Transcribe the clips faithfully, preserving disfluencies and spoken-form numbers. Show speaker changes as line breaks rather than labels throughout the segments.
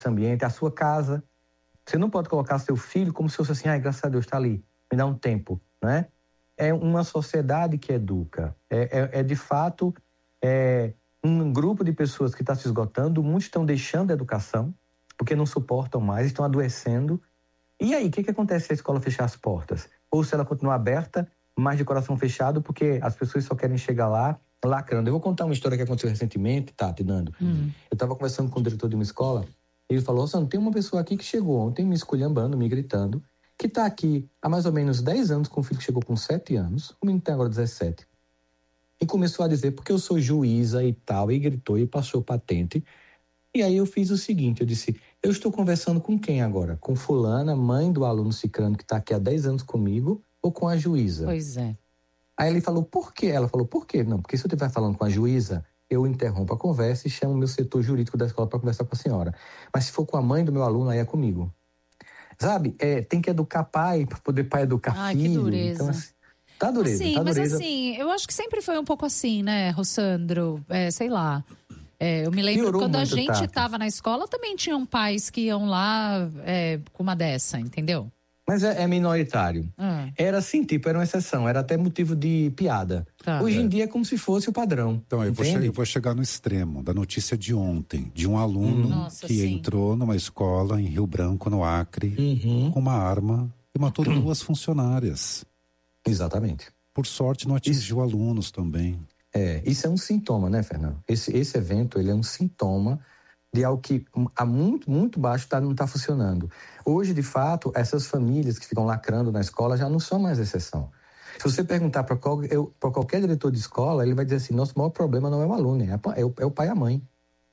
ambiente, a sua casa. Você não pode colocar seu filho como se fosse assim, ai, graças a Deus, está ali, me dá um tempo, né? É uma sociedade que educa. É, é, é de fato, é um grupo de pessoas que está se esgotando, muitos estão deixando a educação, porque não suportam mais, estão adoecendo. E aí, o que, que acontece se a escola fechar as portas? Ou se ela continuar aberta, mas de coração fechado, porque as pessoas só querem chegar lá lacrando. Eu vou contar uma história que aconteceu recentemente, Tati, Nando. Hum. Eu estava conversando com o diretor de uma escola, ele falou, Sandro, tem uma pessoa aqui que chegou ontem me esculhambando, me gritando, que está aqui há mais ou menos dez anos, com um filho que chegou com sete anos, o menino tem agora dezessete, e começou a dizer, porque eu sou juíza e tal, e gritou e passou patente. E aí eu fiz o seguinte, eu disse, eu estou conversando com quem agora? Com fulana, mãe do aluno cicrano que está aqui há dez anos comigo, ou com a juíza?
Pois é.
Aí ele falou, por quê? Ela falou, por quê? Não, porque se eu estiver falando com a juíza, eu interrompo a conversa e chamo o meu setor jurídico da escola para conversar com a senhora. Mas se for com a mãe do meu aluno, aí é comigo. Sabe? É, tem que educar pai para poder pai educar
Ai,
filho.
Que dureza.
Então, assim, tá dureza,
assim,
tá dureza.
Mas assim, eu acho que sempre foi um pouco assim, né, Rossandro? É, sei lá. É, eu me lembro
Piorou
quando a
muito,
gente
Tati.
tava na escola, também tinham pais que iam lá é, com uma dessa, entendeu?
Mas é, é minoritário.
Ah.
Era assim, tipo, era uma exceção, era até motivo de piada.
Tá.
Hoje
É.
em dia é como se fosse o padrão.
Então, eu vou, che-
entende?
eu vou chegar no extremo da notícia de ontem, de um aluno
Nossa,
que
sim.
entrou numa escola em Rio Branco, no Acre,
Uhum.
com uma arma e matou duas funcionárias.
Exatamente.
Por sorte, não atingiu alunos também.
É, isso é um sintoma, né, Fernando? Esse, esse evento, ele é um sintoma de algo que há muito, muito baixo tá, não está funcionando. Hoje, de fato, essas famílias que ficam lacrando na escola já não são mais exceção. Se você perguntar para qual, qualquer diretor de escola, ele vai dizer assim, nosso maior problema não é o aluno, é, é, o, é o pai e a mãe.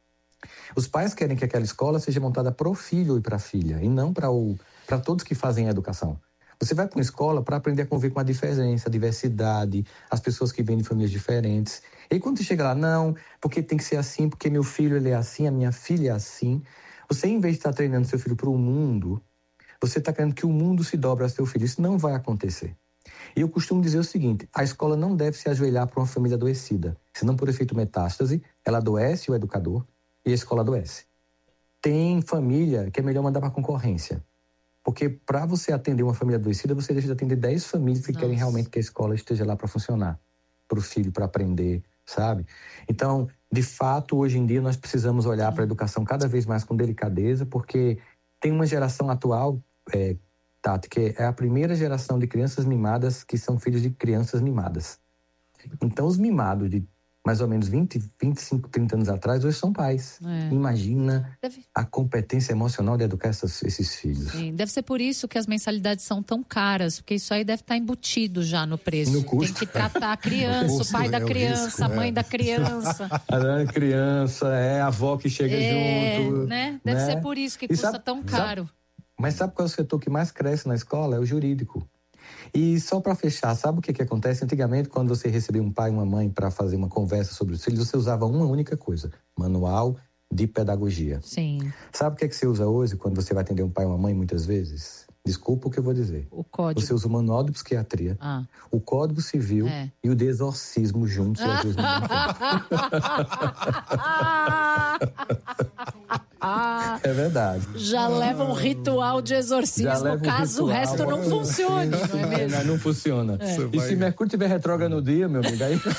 Os pais querem que aquela escola seja montada para o filho e para a filha, e não para todos que fazem a educação. Você vai para uma escola para aprender a conviver com a diferença, a diversidade, as pessoas que vêm de famílias diferentes. E aí, quando você chega lá, não, porque tem que ser assim, porque meu filho ele é assim, a minha filha é assim. Você, em vez de estar treinando seu filho para o mundo, você está querendo que o mundo se dobre a seu filho. Isso não vai acontecer. E eu costumo dizer o seguinte, a escola não deve se ajoelhar para uma família adoecida. Senão, por efeito metástase, ela adoece o educador e a escola adoece. Tem família que é melhor mandar para a concorrência. Porque para você atender uma família adoecida, você deixa de atender dez famílias que
Nossa.
querem realmente que a escola esteja lá para funcionar. Para o filho, para aprender, sabe? Então, de fato, hoje em dia, nós precisamos olhar para a educação cada vez mais com delicadeza, porque tem uma geração atual, é, Tati, que é a primeira geração de crianças mimadas que são filhos de crianças mimadas. Então, os mimados de mais ou menos vinte, vinte e cinco, trinta anos atrás, hoje são pais.
É.
Imagina
Deve...
a competência emocional de educar essas, esses filhos.
Sim, deve ser por isso que as mensalidades são tão caras, porque isso aí deve estar embutido já no preço.
No custo.
Tem que tratar a criança, o,
custo
pai da
é o
criança,
risco,
a mãe
é.
da criança.
A criança, é a avó que chega
É,
junto.
né? Deve
né?
ser por isso que
E
custa
sabe-
tão
sabe-
caro.
Mas sabe qual é o setor que mais cresce na escola? É o jurídico. E só para fechar, sabe o que, que acontece? Antigamente, quando você recebia um pai e uma mãe para fazer uma conversa sobre os filhos, você usava uma única coisa, manual de pedagogia.
Sim,
Sabe o que, é que você usa hoje quando você vai atender um pai e uma mãe muitas vezes? Desculpa o que eu vou dizer.
o código.
Você usa o manual de psiquiatria,
Ah.
o código civil
É.
e o de exorcismo juntos. e às vezes não
Ah,
é verdade.
já leva um ritual de
Já
exorcismo,
leva um
caso o
ritual.
resto não funcione, não é mesmo?
Não, não funciona.
Você
E
vai-
se Mercúrio tiver retrógrado no dia, meu amigo, aí...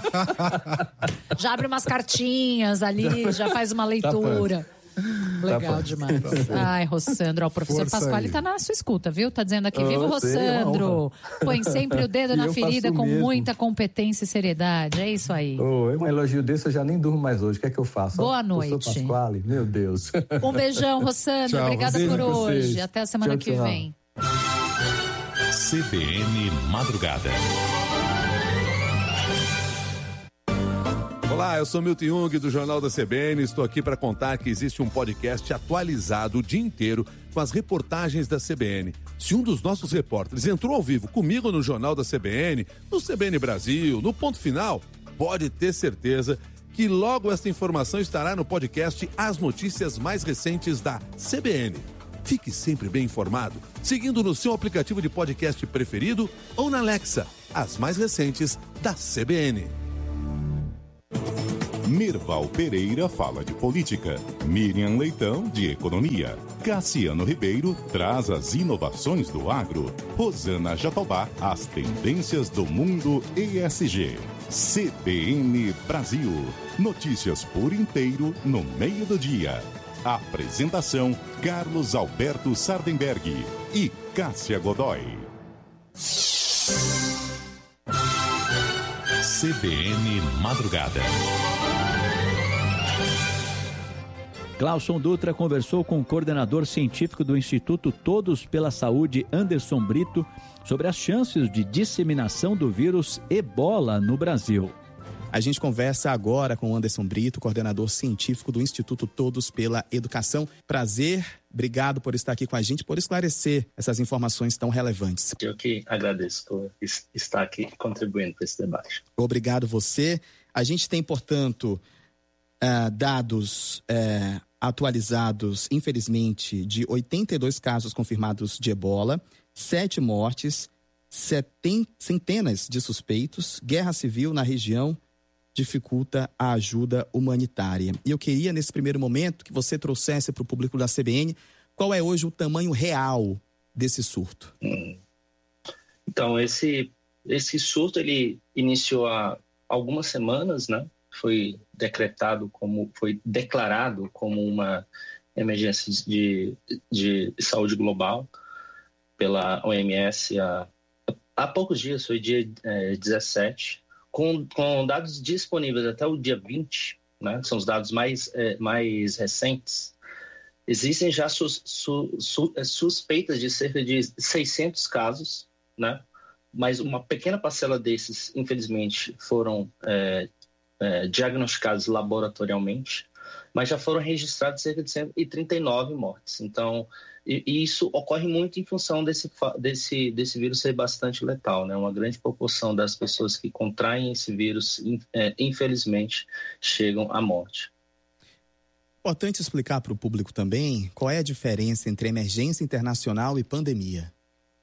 Já abre umas cartinhas ali, já faz uma leitura. Legal
bom.
demais. Ai, Rossandro, ó, o professor
Força
Pasquale
aí.
tá na sua escuta, viu? Tá dizendo aqui,
Oh,
viva o
sei, é uma
Rossandro.
honra.
Põe sempre o dedo
E
na
eu
ferida
faço
com
mesmo.
muita competência e seriedade. É isso aí.
Oh, um elogio desse eu já nem durmo mais hoje. O que é que eu faço?
Boa
Ó,
noite.
Professor Pasquale, meu Deus.
Um beijão, Rossandro.
Tchau,
Obrigada
beijo
por
pra
hoje.
vocês.
Até a semana
Tchau,
que
tchau.
vem.
C B N Madrugada.
Olá, eu sou Milton Jung do Jornal da C B N. Estou aqui para contar que existe um podcast atualizado o dia inteiro com as reportagens da C B N. Se um dos nossos repórteres entrou ao vivo comigo no Jornal da C B N, no C B N Brasil, no Ponto Final, pode ter certeza que logo esta informação estará no podcast As Notícias Mais Recentes da C B N. Fique sempre bem informado, seguindo no seu aplicativo de podcast preferido ou na Alexa, as mais recentes da C B N.
Merval Pereira fala de política, Miriam Leitão de economia, Cassiano Ribeiro traz as inovações do agro, Rosana Jatobá as tendências do mundo E S G. C B N Brasil, notícias por inteiro no meio do dia. Apresentação Carlos Alberto Sardenberg e Cássia Godoy. C B N Madrugada.
Glauson Dutra conversou com o coordenador científico do Instituto Todos pela Saúde, Anderson Brito, sobre as chances de disseminação do vírus Ebola no Brasil.
A gente conversa agora com o Anderson Brito, coordenador científico do Instituto Todos pela Educação. Prazer, obrigado por estar aqui com a gente, por esclarecer essas informações tão relevantes.
Eu que agradeço por estar aqui contribuindo para esse debate.
Obrigado você. A gente tem, portanto, uh, dados uh, atualizados, infelizmente, de oitenta e dois casos confirmados de Ebola, sete mortes, seten, centenas de suspeitos, guerra civil na região dificulta a ajuda humanitária. E eu queria, nesse primeiro momento, que você trouxesse para o público da C B N qual é hoje o tamanho real desse surto.
Hum. Então, esse, esse surto, ele iniciou há algumas semanas, né? Foi decretado como, foi declarado como uma emergência de, de saúde global pela O M S há, há poucos dias, foi dia é, dezessete, com, com dados disponíveis até o dia vinte, né, que são os dados mais, é, mais recentes. Existem já sus, su, su, suspeitas de cerca de seiscentos casos, né, mas uma pequena parcela desses, infelizmente, foram é, é, diagnosticados laboratorialmente, mas já foram registrados cerca de cento e trinta e nove mortes. Então, e, e isso ocorre muito em função desse, desse, desse vírus ser bastante letal, né? Uma grande proporção das pessoas que contraem esse vírus, é, infelizmente, chegam à morte.
Importante explicar para o público também qual é a diferença entre emergência internacional e pandemia.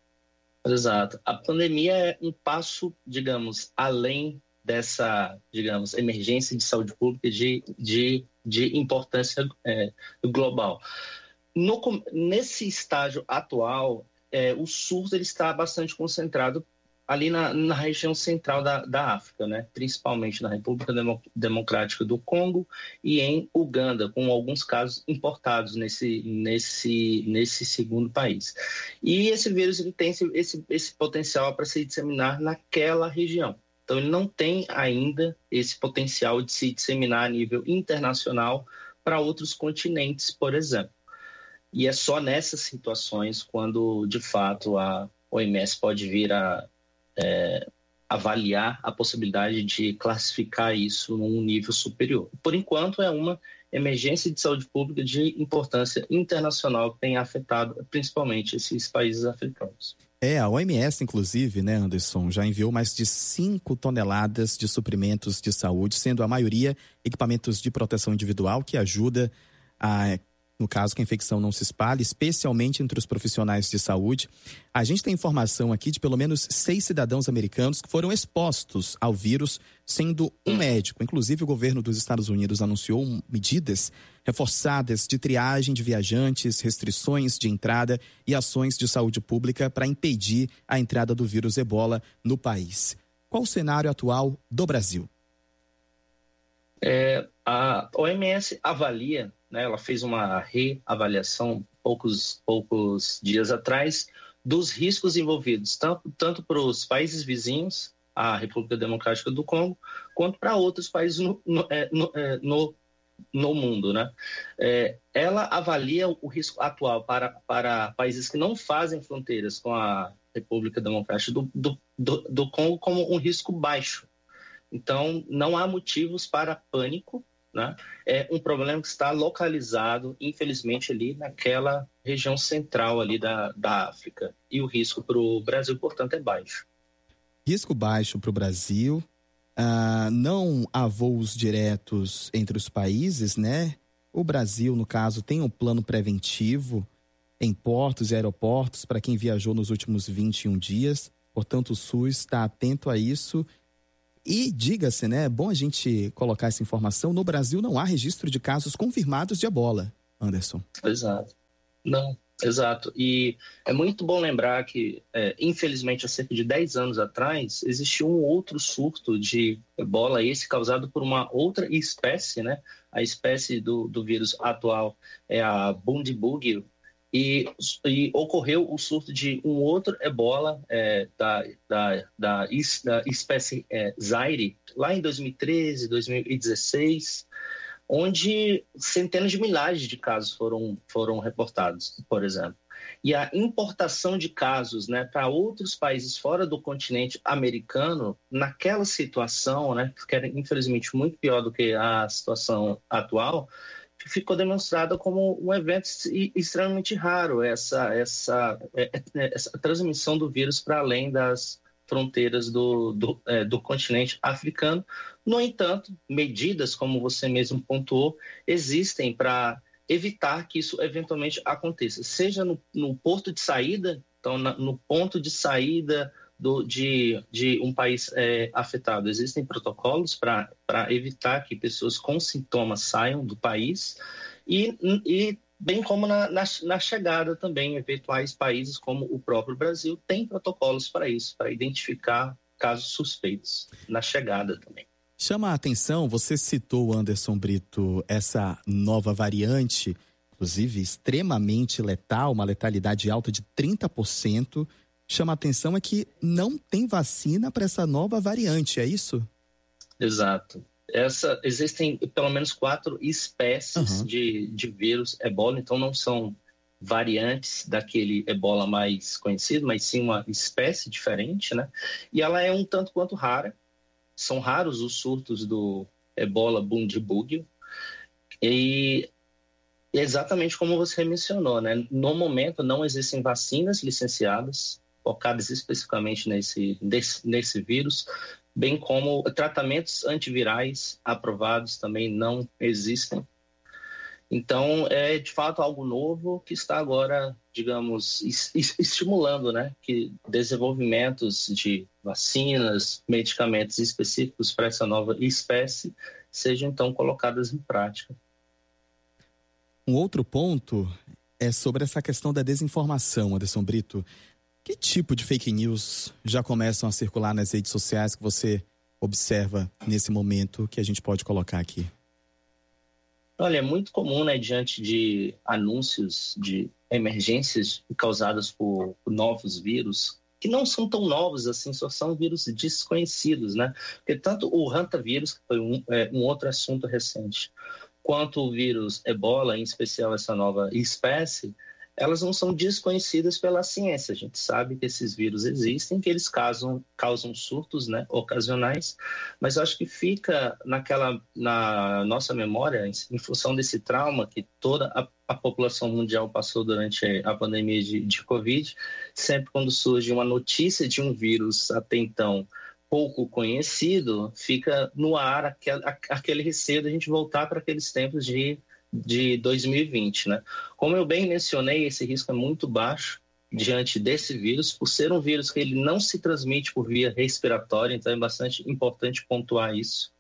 Exato. A pandemia é um passo, digamos, além dessa, digamos, emergência de saúde pública de, de, de importância é, global. No, nesse estágio atual, é, o surto ele está bastante concentrado ali na, na região central da, da África, né? Principalmente na República Democrática do Congo e em Uganda, com alguns casos importados nesse, nesse, nesse segundo país. E esse vírus ele tem esse, esse, esse potencial para se disseminar naquela região. Então, ele não tem ainda esse potencial de se disseminar a nível internacional para outros continentes, por exemplo. E é só nessas situações quando, de fato, a O M S pode vir a é, avaliar a possibilidade de classificar isso num nível superior. Por enquanto, é uma emergência de saúde pública de importância internacional que tem afetado principalmente esses países africanos.
É, a O M S, inclusive, né, Anderson, já enviou mais de cinco toneladas de suprimentos de saúde, sendo a maioria equipamentos de proteção individual que ajuda a, no caso, que a infecção não se espalhe, especialmente entre os profissionais de saúde. A gente tem informação aqui de pelo menos seis cidadãos americanos que foram expostos ao vírus, sendo um médico. Inclusive, o governo dos Estados Unidos anunciou medidas reforçadas de triagem de viajantes, restrições de entrada e ações de saúde pública para impedir a entrada do vírus Ebola no país. Qual o cenário atual do Brasil?
É, a O M S avalia, né, ela fez uma reavaliação poucos, poucos dias atrás dos riscos envolvidos, tanto, tanto para os países vizinhos, a República Democrática do Congo, quanto para outros países no, no, no, no, no mundo, né? É, ela avalia o risco atual para, para países que não fazem fronteiras com a República Democrática do, do, do, do Congo como um risco baixo. Então, não há motivos para pânico, né? É um problema que está localizado, infelizmente, ali naquela região central ali da, da África. E o risco para o Brasil, portanto, é baixo.
Risco baixo para o Brasil. Ah, não há voos diretos entre os países, né? O Brasil, no caso, tem um plano preventivo em portos e aeroportos para quem viajou nos últimos vinte e um dias. Portanto, o SUS está atento a isso. E diga-se, né, é bom a gente colocar essa informação, no Brasil não há registro de casos confirmados de ebola, Anderson.
Exato. Não, exato. E é muito bom lembrar que, é, infelizmente, há cerca de dez anos atrás, existiu um outro surto de ebola, esse causado por uma outra espécie, né? A espécie do, do vírus atual é a Bundibugyo, e, e ocorreu o surto de um outro ebola é, da, da, da, da espécie é, Zaire, lá em dois mil e treze, dois mil e dezesseis, onde centenas de milhares de casos foram, foram reportados, por exemplo. E a importação de casos, né, para outros países fora do continente americano, naquela situação, né, que era infelizmente muito pior do que a situação atual, ficou demonstrada como um evento extremamente raro, essa, essa, essa transmissão do vírus para além das fronteiras do, do, é, do continente africano. No entanto, medidas, como você mesmo pontuou, existem para evitar que isso eventualmente aconteça, seja no, no porto de saída, então na, no ponto de saída do, de, de um país é, afetado. Existem protocolos para evitar que pessoas com sintomas saiam do país e, e bem como na, na, na chegada também, eventuais países como o próprio Brasil têm protocolos para isso, para identificar casos suspeitos na chegada também.
Chama a atenção, você citou, Anderson Brito, essa nova variante, inclusive extremamente letal, uma letalidade alta de trinta por cento. Chama a atenção é que não tem vacina para essa nova variante, é isso?
Exato. Essa, existem pelo menos quatro espécies uhum. de, de vírus ebola, então não são variantes daquele ebola mais conhecido, mas sim uma espécie diferente, né? E ela é um tanto quanto rara. São raros os surtos do ebola Bundibugyo. E exatamente como você mencionou, né? No momento não existem vacinas licenciadas focadas especificamente nesse, nesse, nesse vírus, bem como tratamentos antivirais aprovados também não existem. Então, é de fato algo novo que está agora, digamos, estimulando, né, que desenvolvimentos de vacinas, medicamentos específicos para essa nova espécie sejam então colocadas em prática.
Um outro ponto é sobre essa questão da desinformação, Anderson Brito. Que tipo de fake news já começam a circular nas redes sociais que você observa nesse momento que a gente pode colocar aqui?
Olha, é muito comum, né, diante de anúncios de emergências causadas por novos vírus, que não são tão novos assim, só são vírus desconhecidos, né? Porque tanto o hantavírus, que foi um, é, um outro assunto recente, quanto o vírus ebola, em especial essa nova espécie, elas não são desconhecidas pela ciência. A gente sabe que esses vírus existem, que eles causam, causam surtos, né, ocasionais, mas eu acho que fica naquela, na nossa memória, em, em função desse trauma que toda a, a população mundial passou durante a pandemia de, de Covid, sempre quando surge uma notícia de um vírus até então pouco conhecido, fica no ar aquele, aquele receio de a gente voltar para aqueles tempos de de dois mil e vinte, né? Como eu bem mencionei, esse risco é muito baixo diante desse vírus, por ser um vírus que ele não se transmite por via respiratória, então é bastante importante pontuar isso.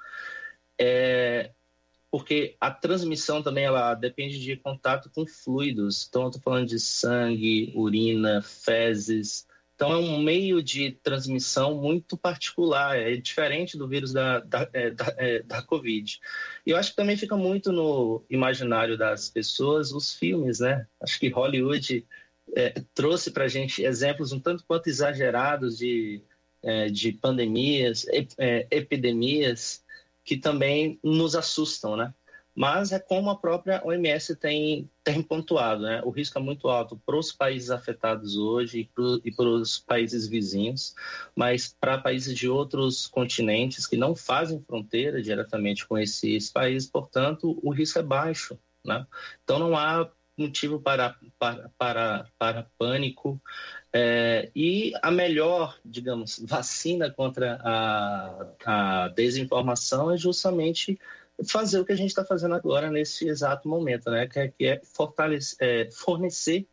É, porque a transmissão também ela depende de contato com fluidos, então eu estou falando de sangue, urina, fezes. Então, é um meio de transmissão muito particular, é diferente do vírus da, da, da, da Covid. E eu acho que também fica muito no imaginário das pessoas os filmes, né? Acho que Hollywood é, trouxe para a gente exemplos um tanto quanto exagerados de, é, de pandemias, é, epidemias, que também nos assustam, né? Mas é como a própria O M S tem, tem pontuado, né? O risco é muito alto para os países afetados hoje e para os países vizinhos, mas para países de outros continentes que não fazem fronteira diretamente com esses países, portanto, o risco é baixo, né? Então não há motivo para, para, para, para pânico. É, e a melhor, digamos, vacina contra a, a desinformação é justamente fazer o que a gente está fazendo agora nesse exato momento, né? Que é, que é, fortalecer, é fornecer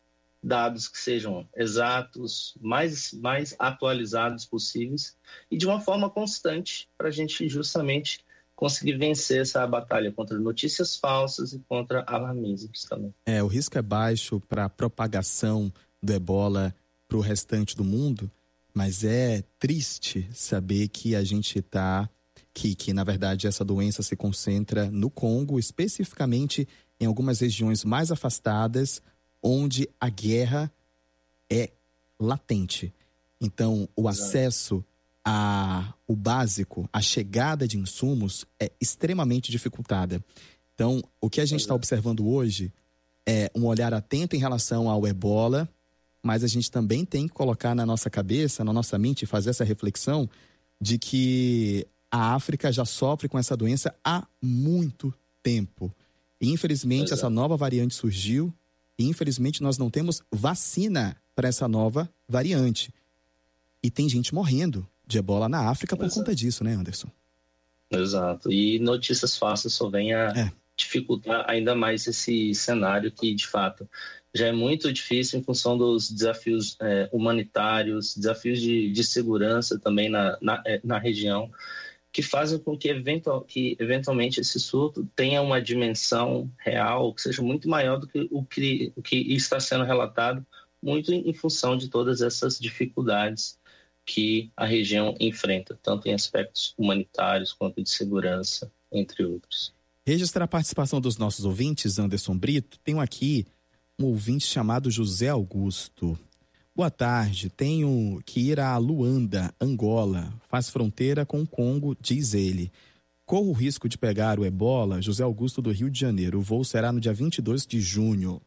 dados que sejam exatos, mais, mais atualizados possíveis e de uma forma constante para a gente justamente conseguir vencer essa batalha contra notícias falsas e contra alarmismos também.
É, o risco é baixo para a propagação do ebola para o restante do mundo, mas é triste saber que a gente está, que, que na verdade essa doença se concentra no Congo, especificamente em algumas regiões mais afastadas, onde a guerra é latente. Então, o acesso a, o básico, a chegada de insumos é extremamente dificultada. Então, o que a gente está observando hoje é um olhar atento em relação ao ebola, mas a gente também tem que colocar na nossa cabeça, na nossa mente, fazer essa reflexão de que a África já sofre com essa doença há muito tempo. E, infelizmente, essa nova variante surgiu e, infelizmente, nós não temos vacina para essa nova variante. E tem gente morrendo de ebola na África por
Exato.
conta disso, né, Anderson?
Exato. E notícias fáceis só vêm a é. dificultar ainda mais esse cenário que, de fato, já é muito difícil em função dos desafios é, humanitários, desafios de, de segurança também na, na, na região, que fazem com que, eventual, que eventualmente esse surto tenha uma dimensão real, que seja muito maior do que o que, o que está sendo relatado, muito em, em função de todas essas dificuldades que a região enfrenta, tanto em aspectos humanitários quanto de segurança, entre outros.
Registrar a participação dos nossos ouvintes, Anderson Brito. Tenho aqui um ouvinte chamado José Augusto. Boa tarde, tenho que ir a Luanda, Angola, faz fronteira com o Congo, diz ele. Corro o risco de pegar o ebola? José Augusto do Rio de Janeiro, o voo será no dia vinte e dois de junho.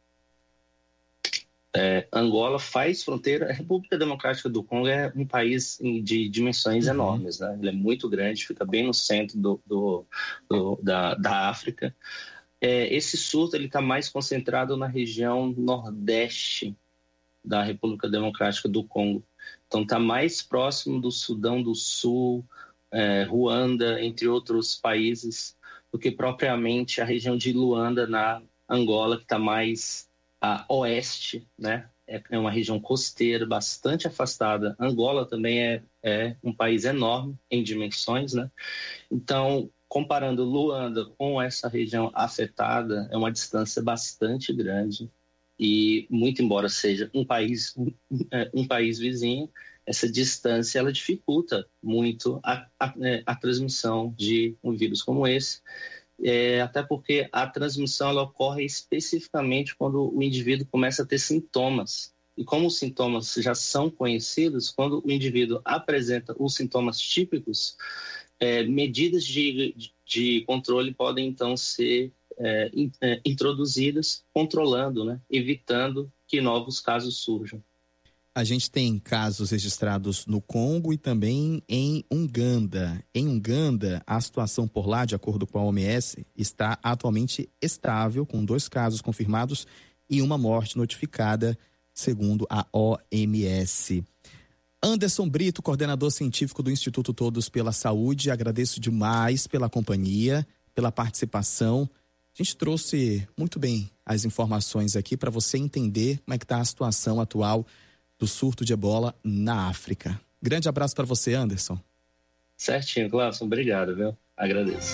É, Angola faz fronteira, a República Democrática do Congo é um país de dimensões uhum. enormes, né? Ele é muito grande, fica bem no centro do, do, do, da, da África. É, esse surto está mais concentrado na região nordeste da República Democrática do Congo. Então está mais próximo do Sudão do Sul, é, Ruanda, entre outros países, do que propriamente a região de Luanda, na Angola, que está mais a oeste, né? É uma região costeira, bastante afastada. Angola também é, é um país enorme em dimensões, né? Então, comparando Luanda com essa região afetada, é uma distância bastante grande. E, muito embora seja um país, um, um país vizinho, essa distância ela dificulta muito a, a, a transmissão de um vírus como esse. É, até porque a transmissão ela ocorre especificamente quando o indivíduo começa a ter sintomas. E como os sintomas já são conhecidos, quando o indivíduo apresenta os sintomas típicos, é, medidas de, de controle podem então ser é, in, é, introduzidas, controlando, né, evitando que novos casos surjam.
A gente tem casos registrados no Congo e também em Uganda. Em Uganda, a situação por lá, de acordo com a O M S, está atualmente estável, com dois casos confirmados e uma morte notificada, segundo a O M S. Anderson Brito, coordenador científico do Instituto Todos pela Saúde, agradeço demais pela companhia, pela participação. A gente trouxe muito bem as informações aqui para você entender como é que está a situação atual do surto de ebola na África. Grande abraço para você, Anderson.
Certinho, Cláudio. Obrigado, viu? Agradeço.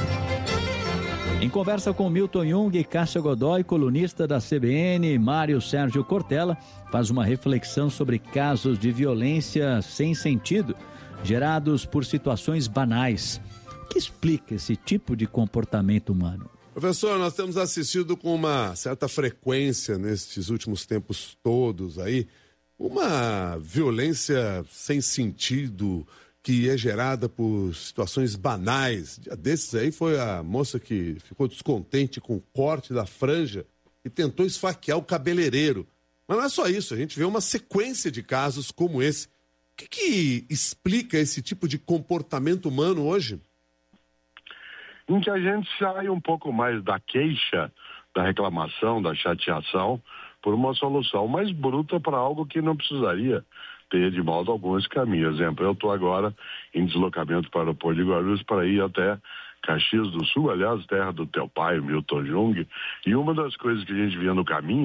Em conversa com Milton Jung, Cássia Godoy, colunista da C B N, Mário Sérgio Cortella, faz uma reflexão sobre casos de violência sem sentido, gerados por situações banais. O que explica esse tipo de comportamento humano?
Professor, nós temos assistido com uma certa frequência nestes últimos tempos todos aí, uma violência sem sentido que é gerada por situações banais. Um dia desses aí foi a moça que ficou descontente com o corte da franja e tentou esfaquear o cabeleireiro. Mas não é só isso, a gente vê uma sequência de casos como esse. O que, que explica esse tipo de comportamento humano hoje?
Em que a gente sai um pouco mais da queixa, da reclamação, da chateação, por uma solução mais bruta para algo que não precisaria ter de modo algum esse caminho. Exemplo, eu estou agora em deslocamento para o Porto de Guarulhos para ir até Caxias do Sul, aliás, terra do teu pai, Milton Jung, e uma das coisas que a gente via no caminho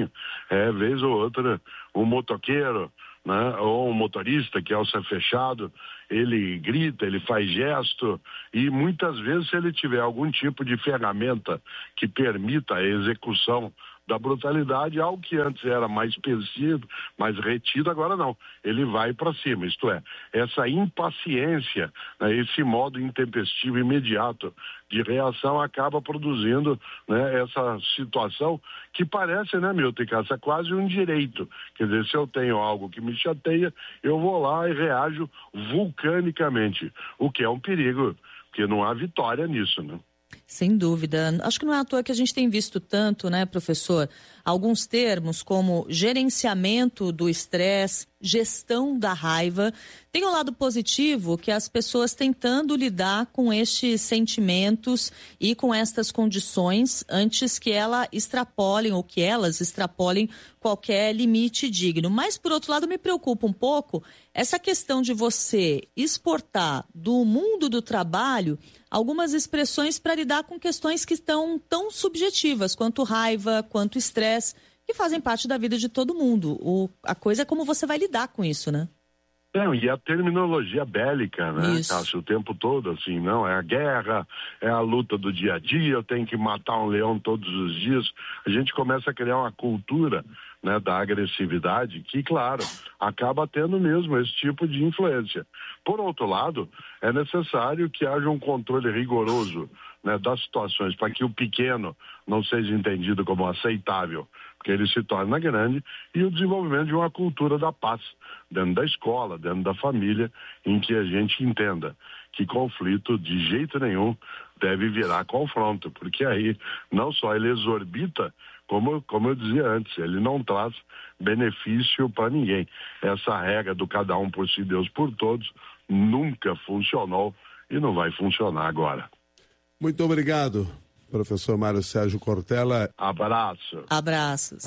é, vez ou outra, um motoqueiro, né, ou um motorista que, ao ser fechado, ele grita, ele faz gesto, e muitas vezes, se ele tiver algum tipo de ferramenta que permita a execução da brutalidade, algo que antes era mais percebido, mais retido, agora não. Ele vai para cima, isto é, essa impaciência, né, esse modo intempestivo imediato de reação acaba produzindo, né, essa situação que parece, né, Milton Cássia, quase um direito. Quer dizer, se eu tenho algo que me chateia, eu vou lá e reajo vulcanicamente, o que é um perigo, porque não há vitória nisso, né?
Sem dúvida. Acho que não é à toa que a gente tem visto tanto, né, professor, alguns termos como gerenciamento do estresse, gestão da raiva. Tem um lado positivo que as pessoas tentando lidar com estes sentimentos e com estas condições antes que ela extrapolem ou que elas extrapolem qualquer limite digno. Mas, por outro lado, me preocupa um pouco essa questão de você exportar do mundo do trabalho algumas expressões para lidar com questões que estão tão subjetivas quanto raiva, quanto estresse, que fazem parte da vida de todo mundo. O, a coisa é como você vai lidar com isso, né?
Não, e a terminologia bélica, né, Cássio, o tempo todo, assim, não, é a guerra, é a luta do dia a dia, eu tenho que matar um leão todos os dias. A gente começa a criar uma cultura, né, da agressividade que, claro, acaba tendo mesmo esse tipo de influência. Por outro lado, é necessário que haja um controle rigoroso, né, das situações, para que o pequeno não seja entendido como aceitável, porque ele se torna grande, e o desenvolvimento de uma cultura da paz dentro da escola, dentro da família, em que a gente entenda que conflito de jeito nenhum deve virar confronto, porque aí não só ele exorbita, como, como eu dizia antes, ele não traz benefício para ninguém. Essa regra do cada um por si, Deus por todos, nunca funcionou e não vai funcionar agora.
Muito obrigado, professor Mário Sérgio Cortella.
Abraço.
Abraços.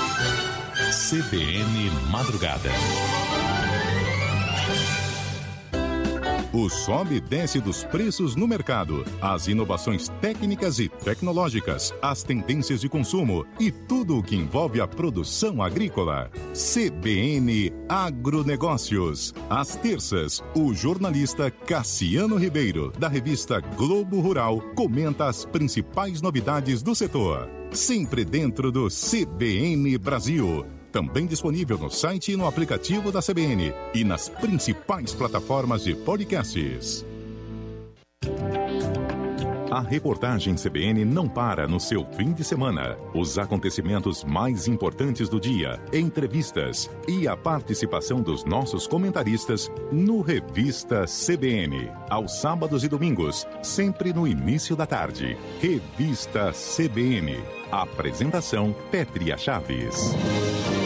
C B N Madrugada. O sobe e desce dos preços no mercado, as inovações técnicas e tecnológicas, as tendências de consumo e tudo o que envolve a produção agrícola. C B N Agronegócios. Às terças, o jornalista Cassiano Ribeiro, da revista Globo Rural, comenta as principais novidades do setor. Sempre dentro do C B N Brasil. Também disponível no site e no aplicativo da C B N e nas principais plataformas de podcasts. A reportagem C B N não para no seu fim de semana. Os acontecimentos mais importantes do dia, entrevistas e a participação dos nossos comentaristas no Revista C B N. Aos sábados e domingos, sempre no início da tarde. Revista C B N. Apresentação Pétria Chaves.